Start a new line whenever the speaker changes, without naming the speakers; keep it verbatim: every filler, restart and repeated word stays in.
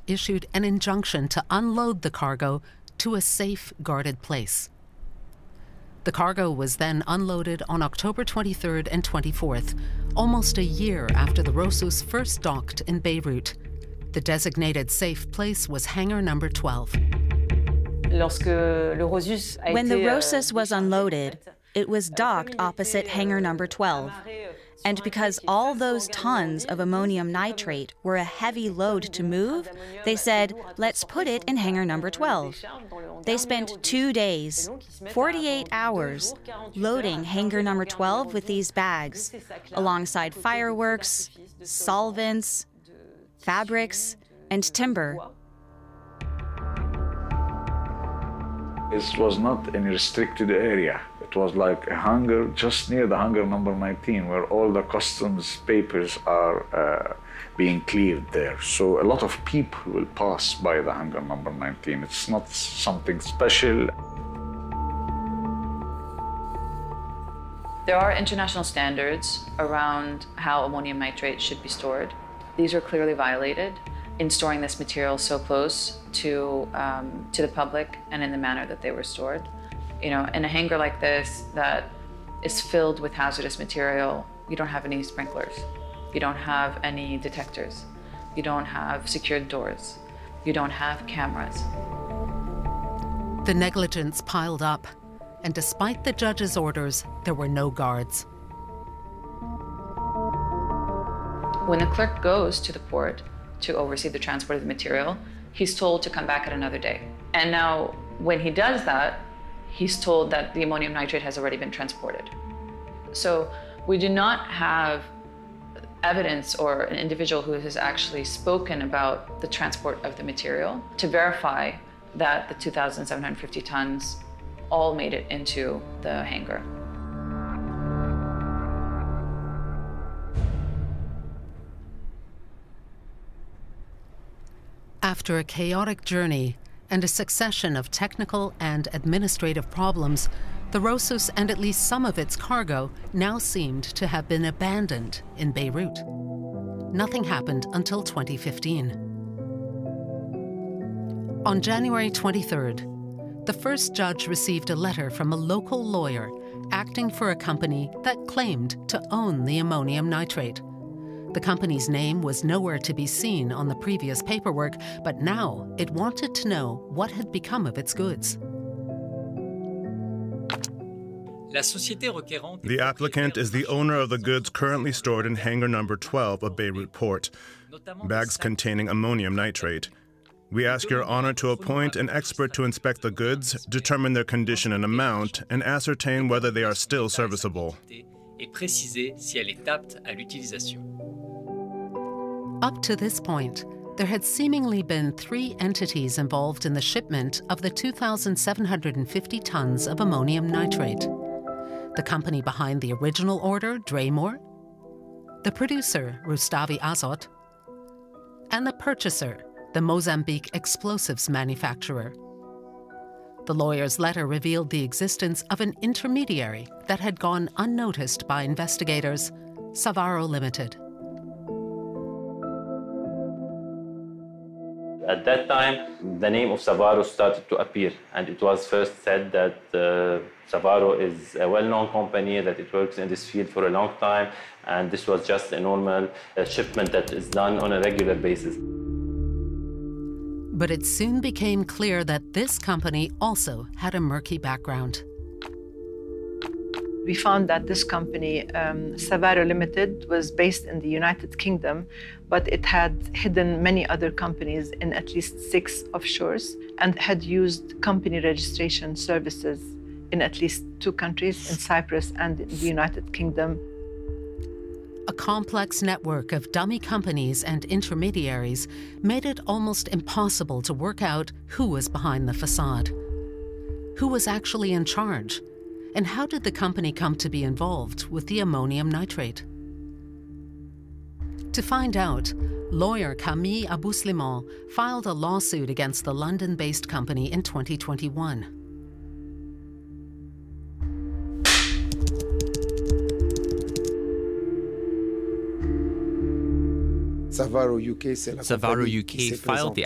issued an injunction to unload the cargo to a safe, guarded place. The cargo was then unloaded on October twenty-third and twenty-fourth, almost a year after the Rosus first docked in Beirut. The designated safe place was hangar number twelve.
When the
Rosus was unloaded, it was docked opposite hangar number twelve. And because all those tons of ammonium nitrate were a heavy load to move, they said, let's put it in hangar number twelve. They spent two days, forty-eight hours, loading hangar number twelve with these bags, alongside fireworks, solvents, fabrics, and timber.
It was not in a restricted area. It was like a hangar just near the hangar number nineteen, where all the customs papers are uh, being cleared there. So a lot of people will pass by the hangar number nineteen. It's not something special.
There are international standards around how ammonium nitrate should be stored. These were clearly violated in storing this material so close to, um, to the public and in the manner that they were stored. You know, in a hangar like this that is filled with hazardous material, you don't have any sprinklers. You don't have any detectors. You don't have secured doors. You don't have cameras.
The negligence piled up, and despite the judge's orders, there were no guards.
When the clerk goes to the port to oversee the transport of the material, he's told to come back at another day. And now, when he does that, he's told that the ammonium nitrate has already been transported. So we do not have evidence or an individual who has actually spoken about the transport of the material to verify that the two thousand seven hundred fifty tons all made it into the hangar.
After a chaotic journey and a succession of technical and administrative problems, the Rosus and at least some of its cargo now seemed to have been abandoned in Beirut. Nothing happened until twenty fifteen. On January twenty-third, the first judge received a letter from a local lawyer acting for a company that claimed to own the ammonium nitrate. The company's name was nowhere to be seen on the previous paperwork, but now it wanted to know what had become of its goods.
The applicant is the owner of the goods currently stored in hangar number twelve of Beirut Port, bags containing ammonium nitrate. We ask Your Honor to appoint an expert to inspect the goods, determine their condition and amount, and ascertain whether they are still serviceable.
Up to this point, there had seemingly been three entities involved in the shipment of the two thousand seven hundred fifty tons of ammonium nitrate. The company behind the original order, Draymore, the producer, Rustavi Azot, and the purchaser, the Mozambique explosives manufacturer. The lawyer's letter revealed the existence of an intermediary that had gone unnoticed by investigators, Savaro Limited.
At that time, the name of Savaro started to appear, and it was first said that uh, Savaro is a well-known company, that it works in this field for a long time, and this was just a normal uh, shipment that is done on a regular basis.
But it soon became clear that this company also had a murky background.
We found that this company, um, Savaro Limited, was based in the United Kingdom, but it had hidden many other companies in at least six offshores and had used company registration services in at least two countries, in Cyprus and in the United Kingdom.
A complex network of dummy companies and intermediaries made it almost impossible to work out who was behind the facade. Who was actually in charge? And how did the company come to be involved with the ammonium nitrate? To find out, lawyer Camille Abouslimon filed a lawsuit against the London-based company in twenty twenty-one.
Savaro U K filed the